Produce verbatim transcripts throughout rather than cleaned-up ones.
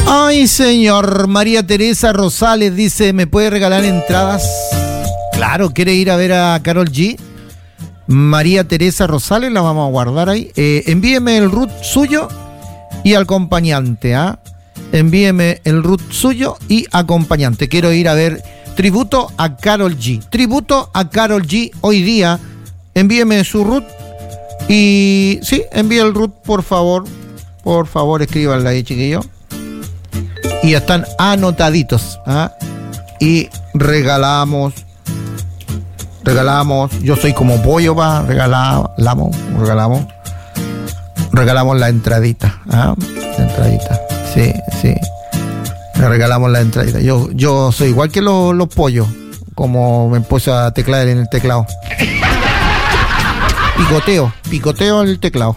Ay, señor. María Teresa Rosales dice, ¿me puede regalar entradas? Claro, ¿quiere ir a ver a Karol G? María Teresa Rosales, la vamos a guardar ahí. Eh, envíeme el root suyo y acompañante, ¿ah? ¿eh? Envíeme el root suyo y acompañante. Quiero ir a ver tributo a Karol G. Tributo a Karol G hoy día. Envíeme su root y... sí, envíe el root, por favor. Por favor, escríbanla ahí, chiquillo. Y están anotaditos, ¿ah? Y regalamos... Regalamos, yo soy como pollo, va, regalamos, regalamos, regalamos la entradita, ¿ah? La entradita, sí, sí, le regalamos la entradita. Yo, yo soy igual que los, los pollos, como me puse a teclar en el teclado. Picoteo, picoteo en el teclado.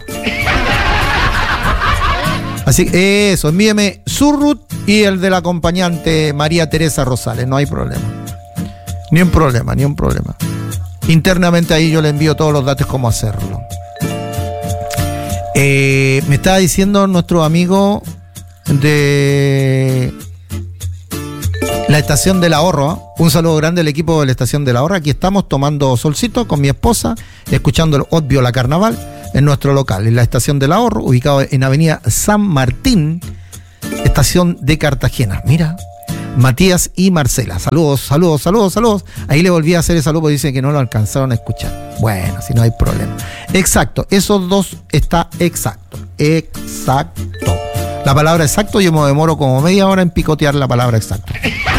Así que eso, envíeme su root y el del acompañante María Teresa Rosales, no hay problema. Ni un problema, ni un problema. Internamente ahí yo le envío todos los datos cómo hacerlo. Eh, me estaba diciendo nuestro amigo de la Estación del Ahorro, ¿eh? Un saludo grande al equipo de la Estación del Ahorro. Aquí estamos tomando solcito con mi esposa, escuchando el obvio La Carnaval en nuestro local, en la Estación del Ahorro, ubicado en Avenida San Martín, Estación de Cartagena. Mira, Matías y Marcela, saludos, saludos, saludos, saludos. Ahí le volví a hacer el saludo porque dicen que no lo alcanzaron a escuchar. Bueno, si no hay problema. Exacto, esos dos está exacto, exacto. La palabra exacto yo me demoro como media hora en picotear la palabra exacto.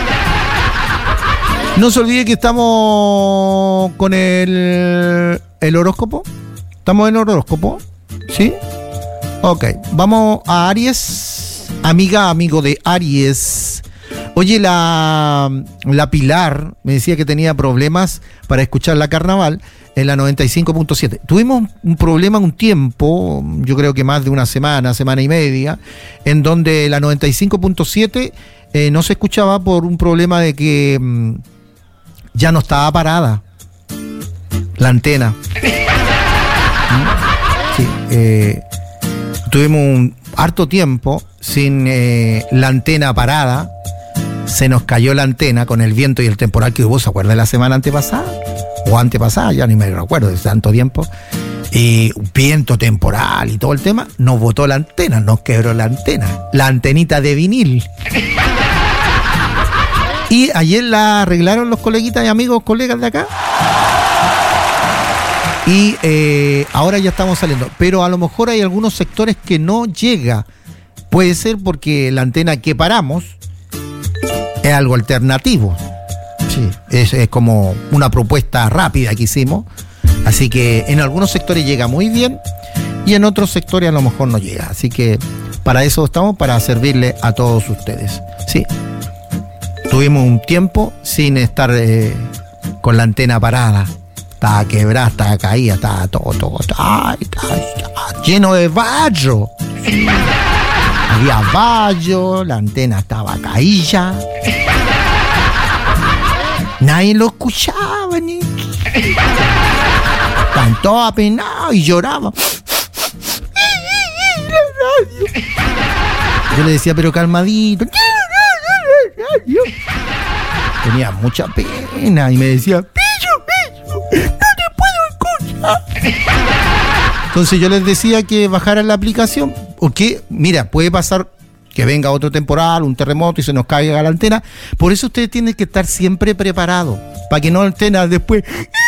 No se olvide que estamos con el, el horóscopo. ¿Estamos en el horóscopo? ¿Sí? Ok, vamos a Aries. Amiga, amigo de Aries. Oye, la, la Pilar me decía que tenía problemas para escuchar la Carnaval en la noventa y cinco punto siete. Tuvimos un problema un tiempo, yo creo que más de una semana, semana y media, en donde la noventa y cinco punto siete eh, no se escuchaba por un problema de que mmm, ya no estaba parada la antena. Sí, eh, tuvimos un harto tiempo sin eh, la antena parada. Se nos cayó la antena con el viento y el temporal que hubo, ¿se acuerda de la semana antepasada? O antepasada, ya ni me recuerdo, de tanto tiempo. Y viento temporal y todo el tema, nos botó la antena, nos quebró la antena, la antenita de vinil. Y ayer la arreglaron los coleguitas y amigos, colegas de acá. Y eh, ahora ya estamos saliendo. Pero a lo mejor hay algunos sectores que no llega. Puede ser porque la antena que paramos es algo alternativo. Sí, es, es como una propuesta rápida que hicimos. Así que en algunos sectores llega muy bien y en otros sectores a lo mejor no llega. Así que para eso estamos, para servirle a todos ustedes. Sí, tuvimos un tiempo sin estar eh, con la antena parada. Estaba quebrada, estaba caída, estaba todo, todo, estaba, estaba, estaba lleno de vallo. Había vallo, la antena estaba caída. Nadie lo escuchaba, ni. Estaban todos apenados y lloraban. Yo le decía, pero calmadito. Tenía mucha pena y me decía, pillo, pillo, no te puedo escuchar. Entonces yo les decía que bajaran la aplicación, porque, mira, puede pasar que venga otro temporal, un terremoto y se nos caiga la antena. Por eso ustedes tienen que estar siempre preparados, para que no antena después.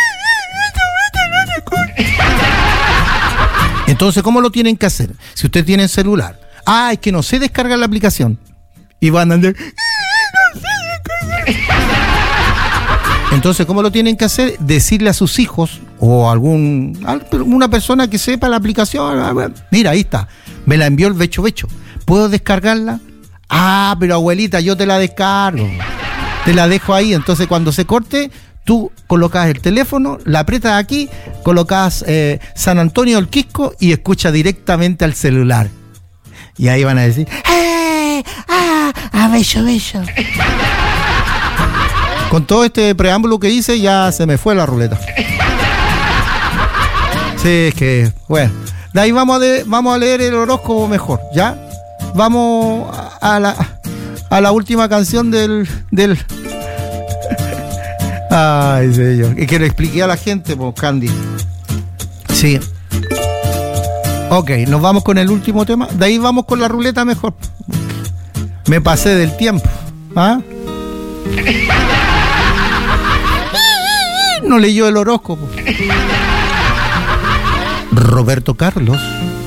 Entonces, ¿cómo lo tienen que hacer? Si usted tiene celular, ah, es que no sé descargar la aplicación, y van a andar, no sé descargar. Entonces, ¿cómo lo tienen que hacer? Decirle a sus hijos o algún una persona que sepa la aplicación, mira, ahí está, me la envió el Becho Becho, ¿puedo descargarla? Ah, pero abuelita, yo te la descargo, te la dejo ahí. Entonces, cuando se corte, tú colocas el teléfono, la aprietas aquí, colocas eh, San Antonio del Quisco y escucha directamente al celular. Y ahí van a decir, ¡eh! ¡Ah! ¡Ah, Becho Becho! Con todo este preámbulo que hice, ya se me fue la ruleta. Sí, es que, bueno. De ahí vamos a, de, vamos a leer el horóscopo mejor, ¿ya? Vamos a, a la... a la última canción del... del... Ay, señor. Es que le expliqué a la gente, pues, Candy. Sí. Ok, nos vamos con el último tema. De ahí vamos con la ruleta mejor. Me pasé del tiempo. ¿Ah? No leyó el horóscopo. Roberto Carlos